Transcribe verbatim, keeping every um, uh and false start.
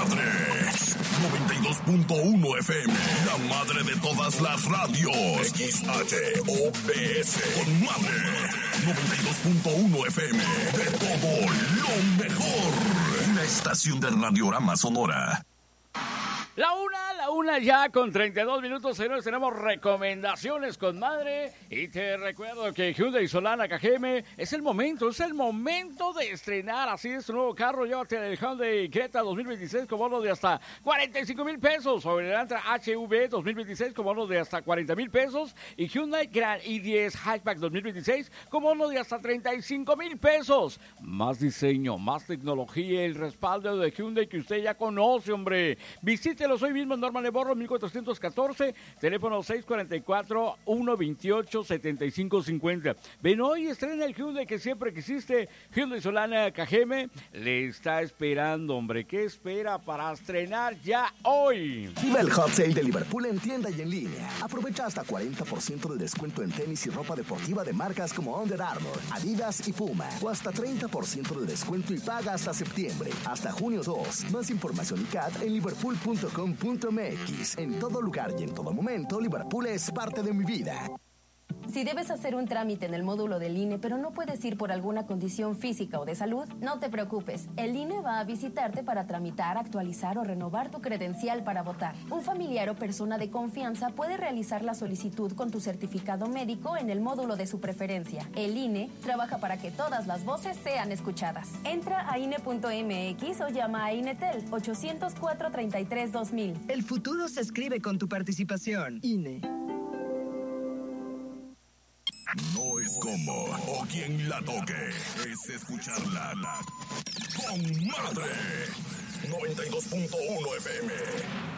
madre. noventa y dos punto uno F M, la madre de todas las radios. X H O P S, con madre. noventa y dos punto uno F M, de todo lo mejor. Una estación de Radiorama Sonora. La una, la una ya con treinta y dos minutos, señores, tenemos recomendaciones con madre. Y te recuerdo que Hyundai Solana K G M es el momento, es el momento de estrenar así es tu nuevo carro. Llévate el Hyundai Creta dos mil veintiséis con bono de hasta cuarenta y cinco mil pesos. O el Elantra H V dos mil veintiséis con bono de hasta cuarenta mil pesos. Y Hyundai Grand i diez Hatchback dos mil veintiséis con bono de hasta treinta y cinco mil pesos. Más diseño, más tecnología, el respaldo de Hyundai que usted ya conoce, hombre. Visite hoy mismo en Norma Neborro, mil cuatrocientos catorce, teléfono seis cuatro cuatro, uno veintiocho, setenta y cinco cincuenta. Ven hoy, estrena el Hyundai que siempre quisiste. Hyundai Solana K G M le está esperando, hombre. ¿Qué espera para estrenar ya hoy? Viva el Hot Sale de Liverpool en tienda y en línea. Aprovecha hasta cuarenta por ciento de descuento en tenis y ropa deportiva de marcas como Under Armour, Adidas y Puma. O hasta treinta por ciento de descuento y paga hasta septiembre. Hasta junio dos. Más información y C A T en liverpool punto com punto m x. En todo lugar y en todo momento, Liverpool es parte de mi vida. Si debes hacer un trámite en el módulo del I N E, pero no puedes ir por alguna condición física o de salud, no te preocupes. El I N E va a visitarte para tramitar, actualizar o renovar tu credencial para votar. Un familiar o persona de confianza puede realizar la solicitud con tu certificado médico en el módulo de su preferencia. El I N E trabaja para que todas las voces sean escuchadas. Entra a I N E punto m x o llama a INETEL ochocientos cuatro, treinta y tres, dos mil. El futuro se escribe con tu participación. I N E. No es como o quien la toque, es escucharla con madre. noventa y dos punto uno F M.